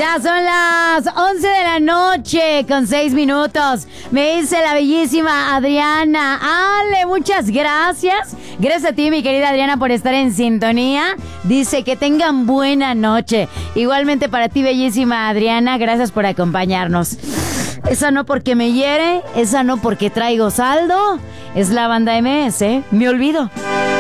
Ya son las 11 de la noche con 6 minutos. Me dice la bellísima Adriana. Ale, muchas gracias. Gracias a ti, mi querida Adriana, por estar en sintonía. Dice que tengan buena noche. Igualmente para ti, bellísima Adriana, gracias por acompañarnos. Esa no porque me hiere, esa no porque traigo saldo. Es la banda MS, ¿eh? Me olvido.